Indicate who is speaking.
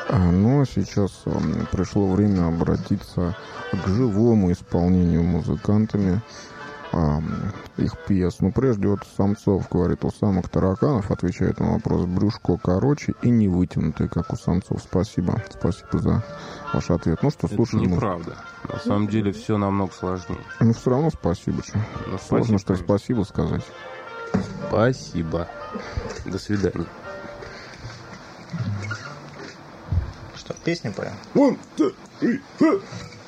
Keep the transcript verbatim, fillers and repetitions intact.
Speaker 1: Ну, а сейчас пришло время обратиться к живому исполнению музыкантами а, их пьес. Ну, прежде вот Самцов говорит, у самых тараканов, отвечает на вопрос, брюшко короче и не вытянутое, как у самцов. Спасибо. Спасибо за ваш ответ. Ну что, слушаем.
Speaker 2: Это неправда. Музыку. На самом деле все намного сложнее.
Speaker 1: Ну, все равно спасибо. Что.
Speaker 2: Ну,
Speaker 1: сложно, что спасибо сказать.
Speaker 2: Спасибо. До свидания.
Speaker 3: Что, песню поем?
Speaker 1: One, two, three, four.